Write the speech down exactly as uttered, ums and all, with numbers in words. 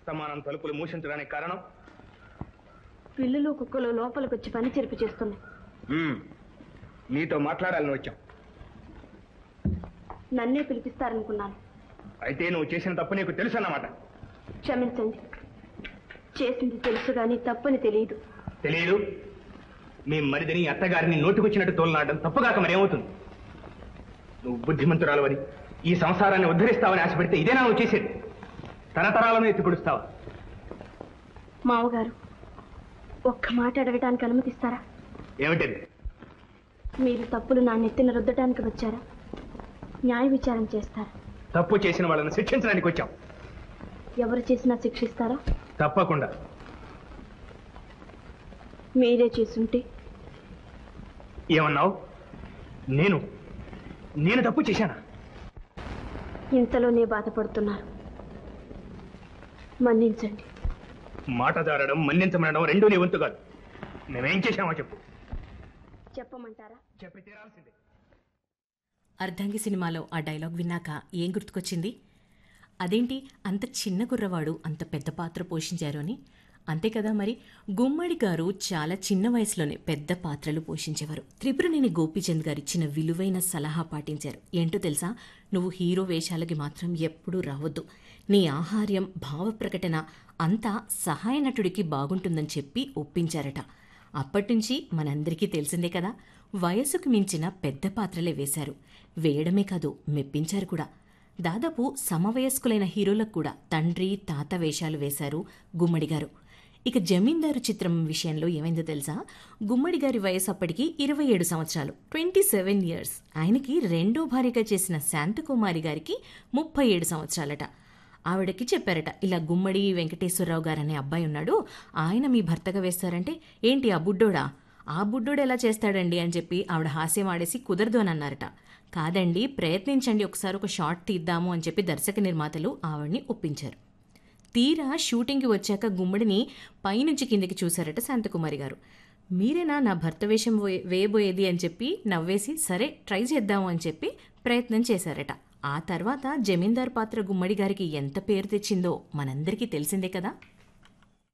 అస్తమానం తలుపులు మూసించడానికి కారణం? పిల్లులు కుక్కలు లోపలికి వచ్చి పని చెరిపి చేస్తున్నాయి. నీతో మాట్లాడాలని వచ్చాం. నన్నే పిలిపిస్తారనుకున్నాను. అయితే నువ్వు చేసిన తప్పు నీకు తెలుసు అన్నమాట. క్షమించండి, చేసింది తెలుసు కానీ తప్పని తెలియదు. తెలియదు? మీ మరిదిని అత్తగారిని నోటుకొచ్చినట్టు తోలనాడడం తప్పుగాక మరేమవుతుంది? నువ్వు బుద్ధిమంతురాలవని, ఈ సంసారాన్ని ఉద్ధరిస్తావని ఆశపెడితే ఇదేనా నువ్వు చేసేది? తరతరాలను ఎత్తి పొడుస్తావా? మామగారు, ఒక్క మాట అడగటానికి అనుమతిస్తారా? ఏమిటది? మీరు తప్పులు నా నెత్తిన రుద్దటానికి వచ్చారా, న్యాయ విచారం చేస్తారా? తప్పు చేసిన వాళ్ళని శిక్షించడానికి వచ్చాం. ఎవరు చేసినా శిక్షిస్తారా? తప్పకుండా. మీరే చేసుంటే? ఏమన్నావు? నేను నేను తప్పు చేశానా? ఇంతలోనే బాధపడుతున్నారు, మన్నించండి. మాట జారడం, మన్నించమనడం రెండూ నీ వంతు కాదు. మేమేం చేశామో చెప్పు. చెప్పమంటారా? చెప్పి తీరాల్సిందే. అర్ధాంగి సినిమాలో ఆ డైలాగ్ విన్నాక ఏం గుర్తుకొచ్చింది? అదేంటి అంత చిన్న కుర్రవాడు అంత పెద్ద పాత్ర పోషించారు అని. అంతే కదా మరి. గుమ్మడి గారు చాలా చిన్న వయసులోనే పెద్ద పాత్రలు పోషించేవారు. త్రిపురనేని గోపీచంద్ గారు ఇచ్చిన విలువైన సలహా పాటించారు. ఏంటో తెలుసా? నువ్వు హీరో వేషాలకి మాత్రం ఎప్పుడూ రావద్దు. నీ ఆహార్యం, భావ ప్రకటన అంతా సహాయ నటుడికి బాగుంటుందని చెప్పి ఒప్పించారట. అప్పటినుంచి మనందరికీ తెలిసిందే కదా, వయసుకు మించిన పెద్ద పాత్రలే వేశారు. వేయడమే కాదు, మెప్పించారు కూడా. దాదాపు సమవయస్కులైన హీరోలకు కూడా తండ్రి, తాత వేషాలు వేశారు గుమ్మడి గారు. ఇక జమీందారు చిత్రం విషయంలో ఏమైందో తెలుసా? గుమ్మడి గారి వయసు అప్పటికి ఇరవై ఏడు సంవత్సరాలు, ట్వంటీ సెవెన్ ఇయర్స్. ఆయనకి రెండో భార్యగా చేసిన శాంతకుమారి గారికి ముప్పై ఏడు సంవత్సరాలట. ఆవిడకి చెప్పారట, ఇలా గుమ్మడి వెంకటేశ్వరరావు గారు అనే అబ్బాయి ఉన్నాడు, ఆయన మీ భర్తగా వేస్తారంటే, ఏంటి ఆ బుడ్డోడా, ఆ బుడ్డోడు ఎలా చేస్తాడండి అని చెప్పి ఆవిడ హాస్యం ఆడేసి కుదరదు అని అన్నారట. కాదండి, ప్రయత్నించండి, ఒకసారి ఒక షాట్ తీద్దాము అని చెప్పి దర్శక నిర్మాతలు ఆవిడ్ని ఒప్పించారు. తీరా షూటింగ్కి వచ్చాక గుమ్మడిని పైనుంచి కిందకి చూశారట శాంతకుమారి గారు. మీరేనా నా భర్త వేషం వేయబోయేది అని చెప్పి నవ్వేసి, సరే ట్రై చేద్దాము అని చెప్పి ప్రయత్నం చేశారట. ఆ తర్వాత జమీందార్ పాత్ర గుమ్మడి గారికి ఎంత పేరు తెచ్చిందో మనందరికీ తెలిసిందే కదా.